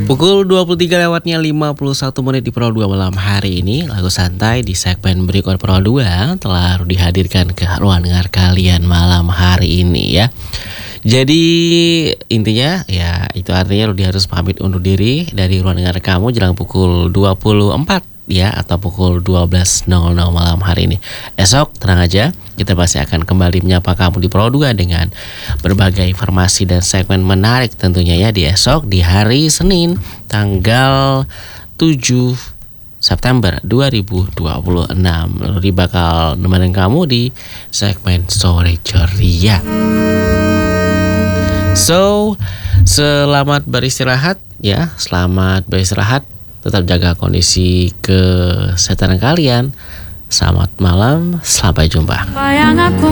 Pukul 23 lewatnya 51 menit di Pro 2 malam hari ini. Lagu santai di segmen berikut Pro 2 telah dihadirkan ke ruang dengar kalian malam hari ini ya. Jadi intinya ya itu artinya Rudi harus pamit undur diri dari ruang dengar kamu jelang pukul 24 ya, atau pukul 12.00 malam hari ini. Esok tenang aja, kita pasti akan kembali menyapa kamu di Pro 2 dengan berbagai informasi dan segmen menarik tentunya ya di esok di hari Senin tanggal 7 September 2026. Rudi bakal nemenin kamu di segmen Sore Ceria. So, selamat beristirahat ya, selamat beristirahat. Tetap jaga kondisi kesehatan kalian. Selamat malam, sampai jumpa. Apa yang aku